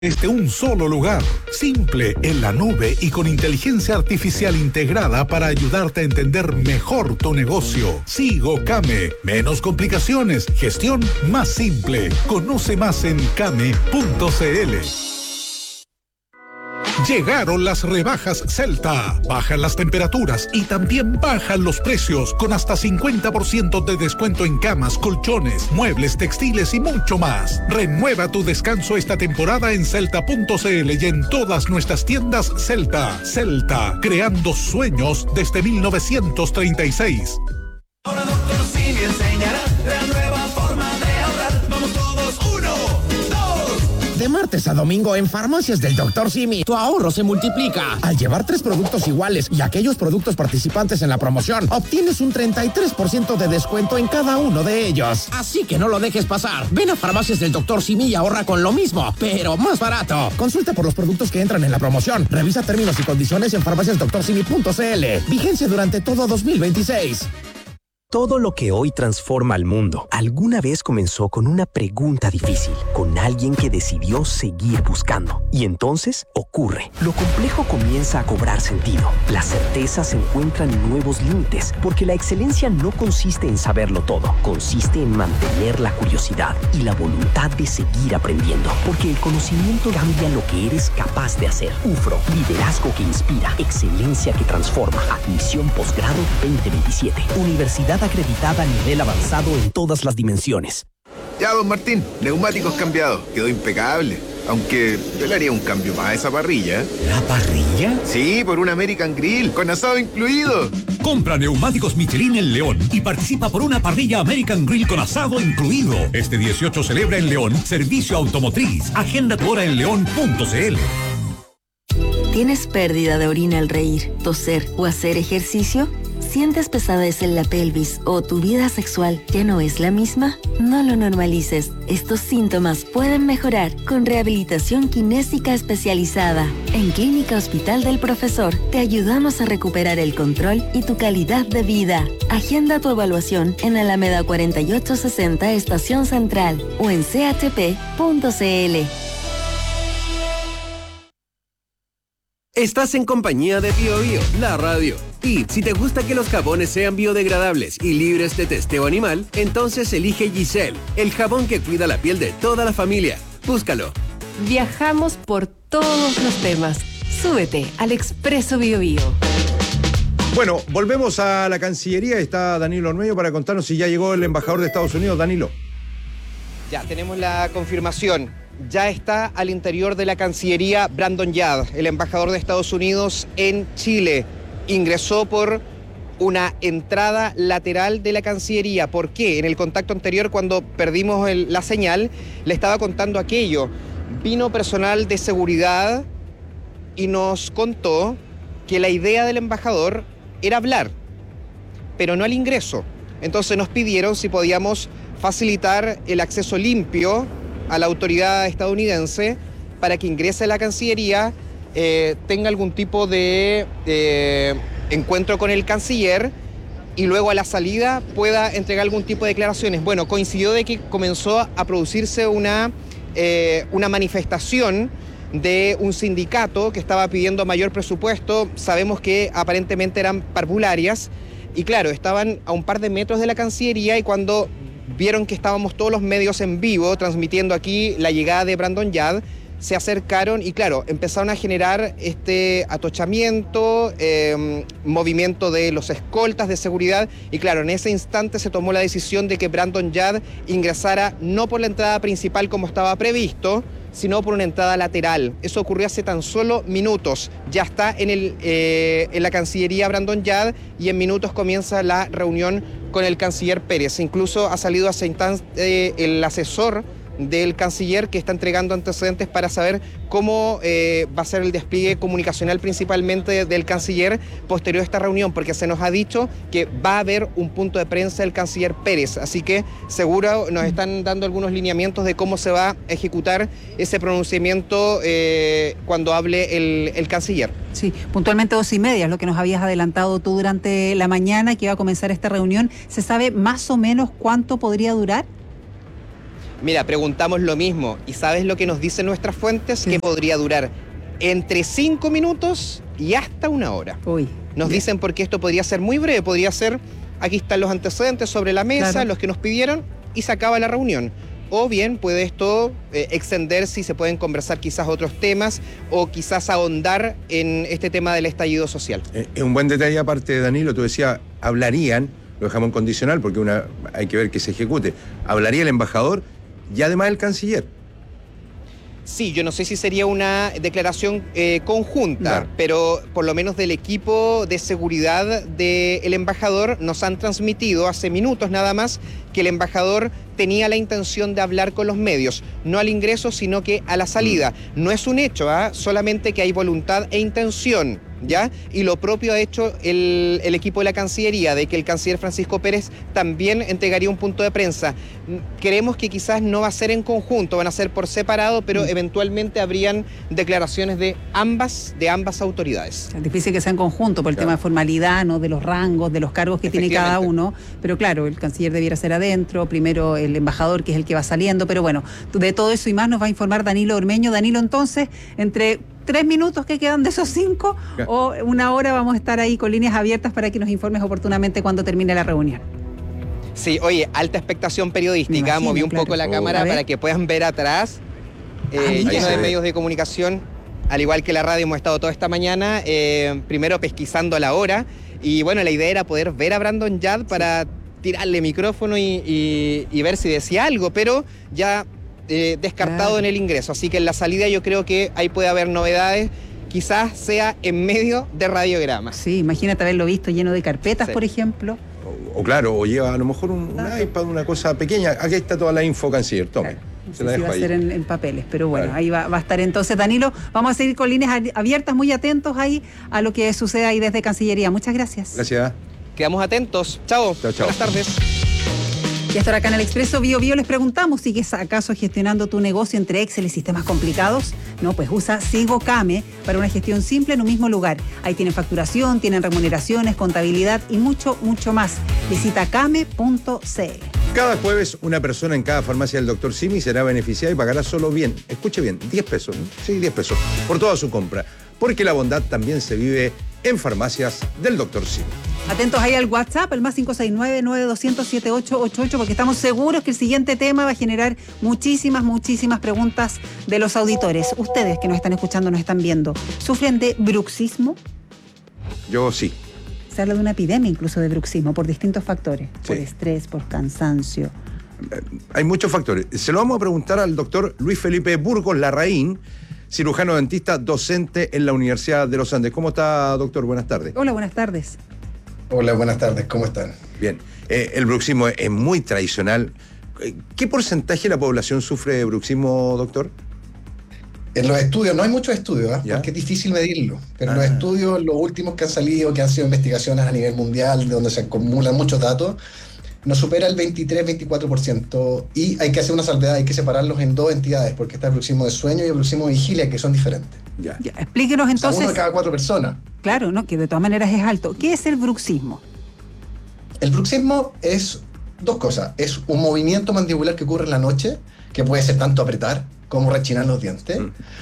Desde un solo lugar, simple, en la nube y con inteligencia artificial integrada para ayudarte a entender mejor tu negocio. Sigo Kame. Menos complicaciones, gestión más simple. Conoce más en kame.cl. Llegaron las rebajas Celta. Bajan las temperaturas y también bajan los precios, con hasta 50% de descuento en camas, colchones, muebles, textiles y mucho más. Renueva tu descanso esta temporada en Celta.cl y en todas nuestras tiendas Celta. Celta, creando sueños desde 1936. Ahora Dr. Simi enseñará la nueva forma de ahorrar. Vamos todos, 1, 2. De martes a domingo en Farmacias del Dr. Simi, tu ahorro se multiplica. Al llevar 3 productos iguales y aquellos productos participantes en la promoción, obtienes un 33% de descuento en cada uno de ellos. Así que no lo dejes pasar. Ven a Farmacias del Dr. Simi y ahorra con lo mismo, pero más barato. Consulta por los productos que entran en la promoción. Revisa términos y condiciones en farmaciasdoctorsimi.cl. Vigencia durante todo 2026. Todo lo que hoy transforma al mundo, alguna vez comenzó con una pregunta difícil, con alguien que decidió seguir buscando. Y entonces ocurre. Lo complejo comienza a cobrar sentido. Las certezas encuentran nuevos límites, porque la excelencia no consiste en saberlo todo. Consiste en mantener la curiosidad y la voluntad de seguir aprendiendo, porque el conocimiento cambia lo que eres capaz de hacer. UFRO, liderazgo que inspira, excelencia que transforma. Admisión posgrado 2027. Universidad acreditada a nivel avanzado en todas las dimensiones. Ya, don Martín, neumáticos cambiados. Quedó impecable. Aunque yo le haría un cambio más a esa parrilla. ¿La parrilla? Sí, por un American Grill, con asado incluido. Compra neumáticos Michelin en León y participa por una parrilla American Grill con asado incluido. Este 18 celebra en León Servicio Automotriz. Agenda tu hora en león.cl. ¿Tienes pérdida de orina al reír, toser o hacer ejercicio? ¿Sientes pesadez en la pelvis o tu vida sexual ya no es la misma? No lo normalices. Estos síntomas pueden mejorar con rehabilitación kinésica especializada. En Clínica Hospital del Profesor te ayudamos a recuperar el control y tu calidad de vida. Agenda tu evaluación en Alameda 4860 Estación Central o en chp.cl. Estás en compañía de BioBio, la radio. Y si te gusta que los jabones sean biodegradables y libres de testeo animal, entonces elige Giselle, el jabón que cuida la piel de toda la familia. Búscalo. Viajamos por todos los temas. Súbete al Expreso BioBio. Bueno, volvemos a la Cancillería. Está Danilo Ormeño para contarnos si ya llegó el embajador de Estados Unidos. Danilo. Ya tenemos la confirmación. Ya está al interior de la Cancillería Brandon Yad, el embajador de Estados Unidos en Chile. Ingresó por una entrada lateral de la Cancillería. ¿Por qué? En el contacto anterior, cuando perdimos la señal, le estaba contando aquello. Vino personal de seguridad y nos contó que la idea del embajador era hablar, pero no al ingreso. Entonces nos pidieron si podíamos facilitar el acceso limpio a la autoridad estadounidense para que ingrese a la Cancillería, tenga algún tipo de encuentro con el canciller y luego a la salida pueda entregar algún tipo de declaraciones. Bueno, coincidió de que comenzó a producirse una manifestación de un sindicato que estaba pidiendo mayor presupuesto. Sabemos que aparentemente eran parvularias y claro, estaban a un par de metros de la Cancillería y cuando vieron que estábamos todos los medios en vivo transmitiendo aquí la llegada de Brandon Yad, se acercaron y claro, empezaron a generar este atochamiento, movimiento de los escoltas de seguridad y claro, en ese instante se tomó la decisión de que Brandon Yad ingresara no por la entrada principal como estaba previsto, sino por una entrada lateral. Eso ocurrió hace tan solo minutos. Ya está en la Cancillería Brandon Yad y en minutos comienza la reunión con el canciller Pérez. Incluso ha salido hace instante el asesor del canciller que está entregando antecedentes para saber cómo va a ser el despliegue comunicacional principalmente del canciller posterior a esta reunión, porque se nos ha dicho que va a haber un punto de prensa del canciller Pérez, así que seguro nos están dando algunos lineamientos de cómo se va a ejecutar ese pronunciamiento cuando hable el canciller. Sí, puntualmente 2:30, es lo que nos habías adelantado tú durante la mañana, que iba a comenzar esta reunión. ¿Se sabe más o menos cuánto podría durar? Mira, preguntamos lo mismo. ¿Y sabes lo que nos dicen nuestras fuentes? Que podría durar entre 5 minutos y hasta 1 hora. Nos dicen porque esto podría ser muy breve, podría ser, aquí están los antecedentes sobre la mesa, los que nos pidieron, y se acaba la reunión. O bien puede esto extenderse y se pueden conversar quizás otros temas o quizás ahondar en este tema del estallido social. Es un buen detalle aparte, Danilo, tú decías, hablarían, lo dejamos en condicional porque hay que ver que se ejecute, hablaría el embajador y además el canciller. Sí, yo no sé si sería una declaración conjunta, pero por lo menos del equipo de seguridad del embajador nos han transmitido hace minutos nada más que el embajador tenía la intención de hablar con los medios, no al ingreso, sino que a la salida. No es un hecho, solamente que hay voluntad e intención, ¿ya? Y lo propio ha hecho el equipo de la Cancillería, de que el canciller Francisco Pérez también entregaría un punto de prensa. Creemos que quizás no va a ser en conjunto, van a ser por separado, pero eventualmente habrían declaraciones de ambas autoridades. Es difícil que sea en conjunto por el tema de formalidad, ¿no? De los rangos, de los cargos que tiene cada uno, pero claro, el canciller debiera ser adentro, primero el embajador, que es el que va saliendo, pero bueno, de todo eso y más nos va a informar Danilo Ormeño. Danilo, entonces, entre 3 minutos que quedan de esos 5 o 1 hora vamos a estar ahí con líneas abiertas para que nos informes oportunamente cuando termine la reunión. Sí, oye, alta expectación periodística, moví un poco la cámara para que puedan ver atrás, lleno de medios de comunicación, al igual que la radio hemos estado toda esta mañana, primero pesquisando la hora, y bueno, la idea era poder ver a Brandon Yad para tirarle micrófono y ver si decía algo, pero ya descartado en el ingreso, así que en la salida yo creo que ahí puede haber novedades, quizás sea en medio de radiogramas. Sí, imagínate haberlo visto lleno de carpetas, por ejemplo. O claro, o lleva a lo mejor un iPad, una cosa pequeña. Aquí está toda la info, canciller, tome. No sé si va a ser en papeles, pero bueno, ahí va a estar entonces. Danilo, vamos a seguir con líneas abiertas, muy atentos ahí a lo que sucede ahí desde Cancillería. Muchas gracias. Gracias. Quedamos atentos. Chao. Buenas tardes. Y hasta ahora acá en el Expreso Bio les preguntamos, ¿sigues acaso gestionando tu negocio entre Excel y sistemas complicados? No, pues usa SigoCame para una gestión simple en un mismo lugar. Ahí tienen facturación, tienen remuneraciones, contabilidad y mucho, mucho más. Visita came.cl. Cada jueves una persona en cada farmacia del Dr. Simi será beneficiada y pagará solo bien, escuche bien, 10 pesos, ¿no? Sí, 10 pesos, por toda su compra. Porque la bondad también se vive en farmacias del Dr. Simi. Atentos ahí al WhatsApp, el más 569-9200-7888, porque estamos seguros que el siguiente tema va a generar muchísimas preguntas de los auditores. Ustedes que nos están escuchando, nos están viendo, ¿sufren de bruxismo? Yo sí. Se habla de una epidemia incluso de bruxismo por distintos factores, por estrés, por cansancio. Hay muchos factores. Se lo vamos a preguntar al doctor Luis Felipe Burgos Larraín, cirujano dentista, docente en la Universidad de los Andes. ¿Cómo está, doctor? Buenas tardes. Hola, buenas tardes. Hola, buenas tardes. ¿Cómo están? Bien. El bruxismo es muy tradicional. ¿Qué porcentaje de la población sufre de bruxismo, doctor? En los estudios, no hay muchos estudios, porque es difícil medirlo, pero en los estudios, los últimos que han salido, que han sido investigaciones a nivel mundial, de donde se acumulan muchos datos, nos supera el 23-24%, y hay que hacer una salvedad, hay que separarlos en 2 entidades, porque está el bruxismo de sueño y el bruxismo de vigilia, que son diferentes. Ya, explíquenos entonces. O sea, 1 de cada 4 personas. Claro, ¿no? Que de todas maneras es alto. ¿Qué es el bruxismo? El bruxismo es 2 cosas. Es un movimiento mandibular que ocurre en la noche, que puede ser tanto apretar como rechinar los dientes.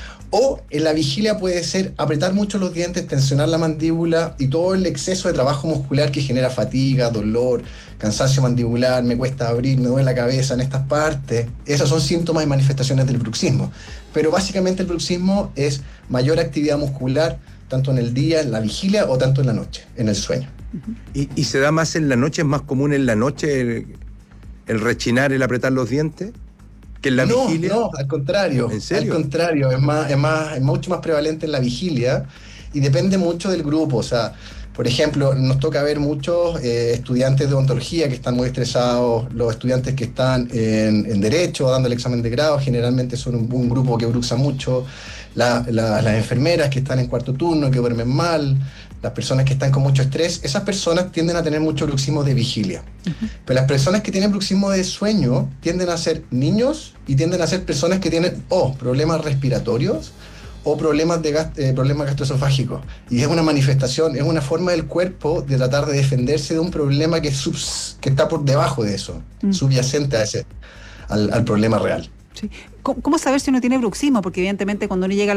O en la vigilia puede ser apretar mucho los dientes, tensionar la mandíbula y todo el exceso de trabajo muscular que genera fatiga, dolor, cansancio mandibular, me cuesta abrir, me duele la cabeza en estas partes. Esos son síntomas y manifestaciones del bruxismo. Pero básicamente el bruxismo es mayor actividad muscular, tanto en el día, en la vigilia, o tanto en la noche, en el sueño. ¿Y se da más en la noche? ¿Es más común en la noche el rechinar, el apretar los dientes? ¿Que en la vigilia? No, al contrario. ¿En serio? Al contrario, es mucho más prevalente en la vigilia y depende mucho del grupo. O sea, por ejemplo, nos toca ver muchos estudiantes de odontología que están muy estresados, los estudiantes que están en Derecho dando el examen de grado, generalmente son un grupo que bruxa mucho, las enfermeras que están en cuarto turno, que duermen mal, las personas que están con mucho estrés, esas personas tienden a tener mucho bruxismo de vigilia. Pero las personas que tienen bruxismo de sueño tienden a ser niños y tienden a ser personas que tienen problemas respiratorios o problemas gastroesofágicos. Y es una manifestación, es una forma del cuerpo de tratar de defenderse de un problema que está por debajo de eso, subyacente al problema real. Sí. ¿Cómo saber si uno tiene bruxismo? Porque evidentemente cuando uno llega a